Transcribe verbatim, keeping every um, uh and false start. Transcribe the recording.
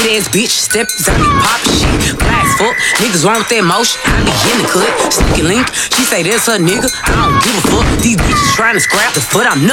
Weird ass bitch, steps out me pop shit. Black fuck, niggas run with that motion. I be in the cut, sneaky link. She say that's her nigga. I don't give a fuck. These bitches trying to scrap the foot. I'm